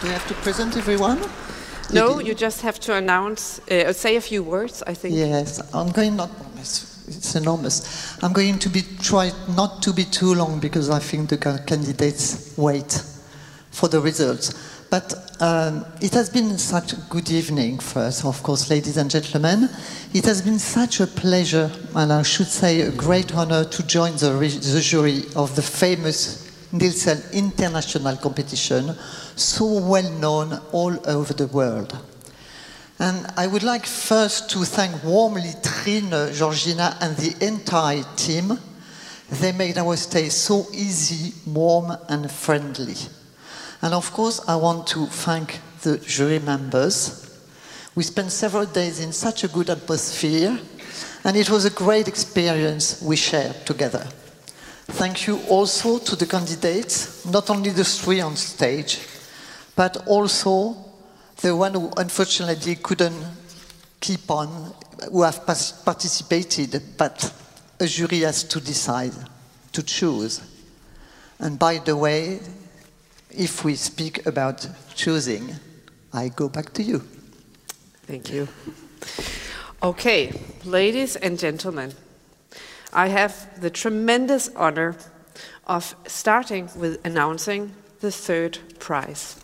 Do you have to present everyone? No, you just have to announce, say a few words, I think. Yes, it's enormous. I'm going to try not to be too long because I think the candidates wait for the results. But it has been such a good evening for us, of course, ladies and gentlemen. It has been such a pleasure, and I should say a great honor, to join the jury of the famous Nielsen International Competition, so well known all over the world. And I would like first to thank warmly Trine, Georgina, and the entire team. They made our stay so easy, warm, and friendly. And of course, I want to thank the jury members. We spent several days in such a good atmosphere, and it was a great experience we shared together. Thank you also to the candidates, not only the three on stage, but also the one who unfortunately couldn't keep on, who have participated, but a jury has to decide, to choose. And by the way, if we speak about choosing, I go back to you. Thank you. Okay, ladies and gentlemen, I have the tremendous honor of starting with announcing the third prize.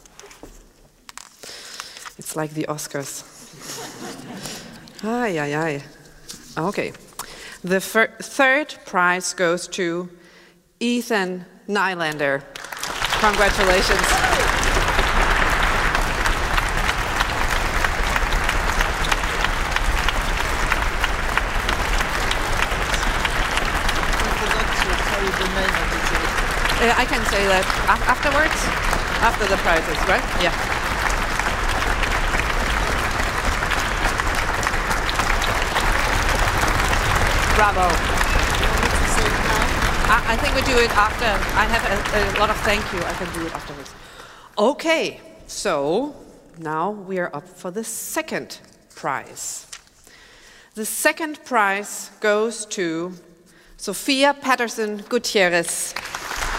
It's like the Oscars. Ay, ay, ay. Okay. The third prize goes to Ethan Nylander. Congratulations. I can say that afterwards, after the prizes, right? Yeah. Bravo. I think we do it after. I have a lot of thank you. I can do it afterwards. Okay, so now we are up for the second prize. The second prize goes to Sophia Patterson Gutierrez.